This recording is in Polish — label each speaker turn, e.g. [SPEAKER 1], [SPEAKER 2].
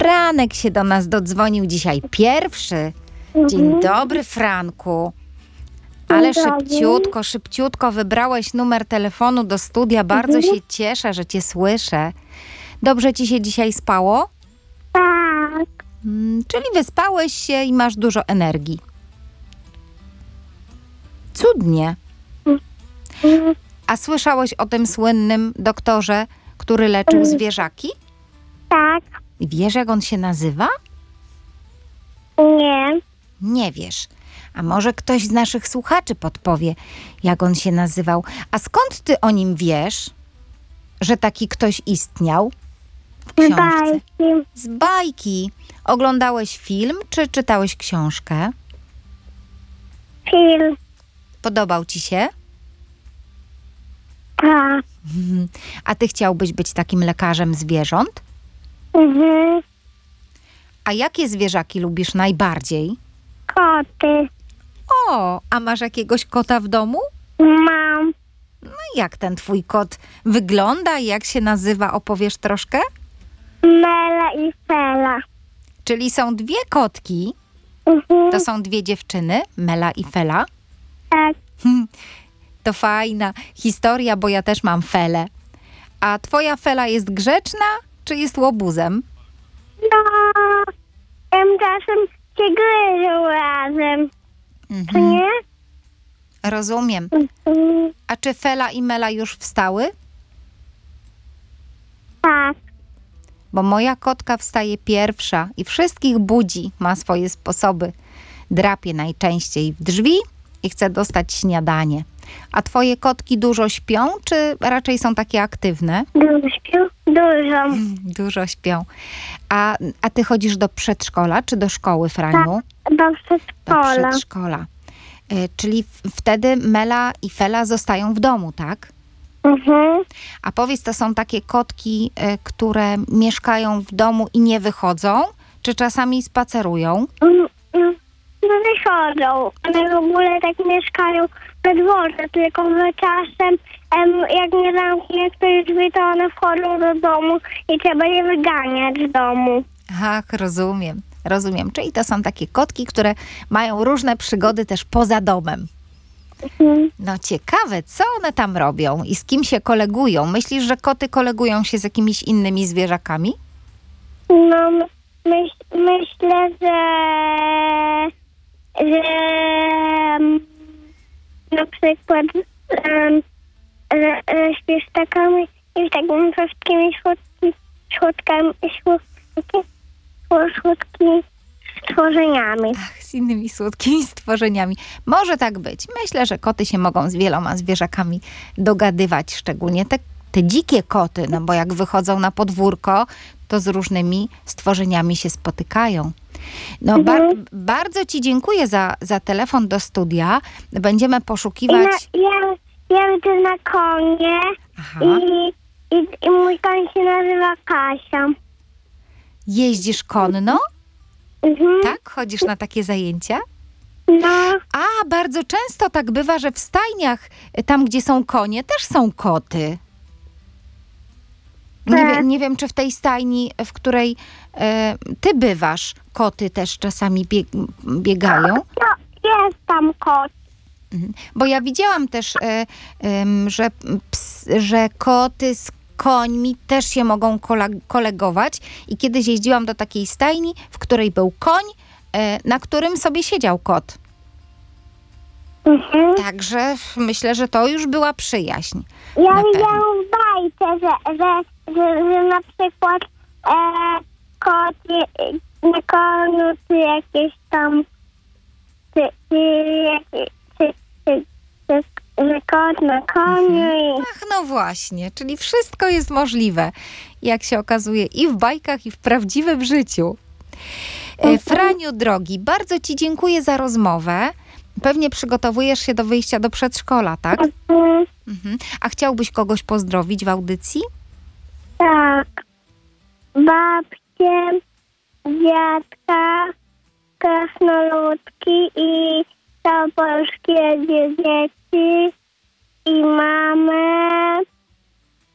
[SPEAKER 1] Franek się do nas dodzwonił dzisiaj pierwszy. Dzień dobry, Franku. Ale szybciutko wybrałeś numer telefonu do studia. Bardzo się cieszę, że cię słyszę. Dobrze ci się dzisiaj spało?
[SPEAKER 2] Tak.
[SPEAKER 1] Czyli wyspałeś się i masz dużo energii. Cudnie. A słyszałeś o tym słynnym doktorze, który leczył zwierzaki?
[SPEAKER 2] Tak.
[SPEAKER 1] Wiesz, jak on się nazywa?
[SPEAKER 2] Nie.
[SPEAKER 1] Nie wiesz. A może ktoś z naszych słuchaczy podpowie, jak on się nazywał? A skąd ty o nim wiesz, że taki ktoś istniał w książce?
[SPEAKER 2] Bajki.
[SPEAKER 1] Z bajki. Oglądałeś film, czy czytałeś książkę?
[SPEAKER 2] Film.
[SPEAKER 1] Podobał ci się?
[SPEAKER 2] Tak.
[SPEAKER 1] A ty chciałbyś być takim lekarzem zwierząt? A jakie zwierzaki lubisz najbardziej?
[SPEAKER 2] Koty.
[SPEAKER 1] O, a masz jakiegoś kota w domu?
[SPEAKER 2] Mam.
[SPEAKER 1] No i jak ten twój kot wygląda i jak się nazywa? Opowiesz troszkę?
[SPEAKER 2] Mela i Fela.
[SPEAKER 1] Czyli są dwie kotki. To są dwie dziewczyny, Mela i Fela.
[SPEAKER 2] Tak.
[SPEAKER 1] To fajna historia, bo ja też mam Felę. A twoja Fela jest grzeczna, czy jest łobuzem?
[SPEAKER 2] No, tymczasem się gryzą razem. To nie?
[SPEAKER 1] Rozumiem. A czy Fela i Mela już wstały?
[SPEAKER 2] Tak.
[SPEAKER 1] Bo moja kotka wstaje pierwsza i wszystkich budzi, ma swoje sposoby. Drapie najczęściej w drzwi i chce dostać śniadanie. A twoje kotki dużo śpią, czy raczej są takie aktywne?
[SPEAKER 2] Dużo śpią? Dużo.
[SPEAKER 1] Dużo śpią. A ty chodzisz do przedszkola, czy do szkoły, Franiu?
[SPEAKER 2] Do
[SPEAKER 1] Do
[SPEAKER 2] przedszkola.
[SPEAKER 1] przedszkola. Czyli wtedy Mela i Fela zostają w domu, tak? A powiedz, to są takie kotki, które mieszkają w domu i nie wychodzą? Czy czasami spacerują?
[SPEAKER 2] No wychodzą. One w ogóle tak mieszkają na dworze, tylko że czasem jak nie zamknie ktoś drzwi, to one wchodzą do domu i trzeba je wyganiać z domu.
[SPEAKER 1] Ach, rozumiem. Czyli to są takie kotki, które mają różne przygody też poza domem. No ciekawe, co one tam robią i z kim się kolegują? Myślisz, że koty kolegują się z jakimiś innymi zwierzakami?
[SPEAKER 2] No myślę, że na przykład ze świerszczakami i z takimi wszystkimi słodkimi stworzeniami.
[SPEAKER 1] Ach, z innymi słodkimi stworzeniami. Może tak być. Myślę, że koty się mogą z wieloma zwierzakami dogadywać, szczególnie te dzikie koty, no bo jak wychodzą na podwórko, to z różnymi stworzeniami się spotykają. No bardzo ci dziękuję za telefon do studia. Będziemy poszukiwać...
[SPEAKER 2] Ja idę na konie.
[SPEAKER 1] Aha.
[SPEAKER 2] I mój koń się nazywa Kasia.
[SPEAKER 1] Jeździsz konno? Tak? Chodzisz na takie zajęcia?
[SPEAKER 2] No.
[SPEAKER 1] A, bardzo często tak bywa, że w stajniach, tam gdzie są konie, też są koty. Nie wiem, czy w tej stajni, w której ty bywasz, koty też czasami biegają.
[SPEAKER 2] No, jest tam kot.
[SPEAKER 1] Bo ja widziałam też, że koty z końmi też się mogą kolegować. I kiedyś jeździłam do takiej stajni, w której był koń, na którym sobie siedział kot. Także myślę, że to już była przyjaźń.
[SPEAKER 2] Ja widziałam w bajce, że na przykład kot na koniu, czy jakieś tam że kot na koniu.
[SPEAKER 1] Ach, no właśnie, czyli wszystko jest możliwe, jak się okazuje, i w bajkach, i w prawdziwym życiu. Franiu, drogi, bardzo ci dziękuję za rozmowę. Pewnie przygotowujesz się do wyjścia do przedszkola, tak? A chciałbyś kogoś pozdrowić w audycji?
[SPEAKER 2] Tak. Babcię, dziadka, krasnoludki i polskie dzieci i mamę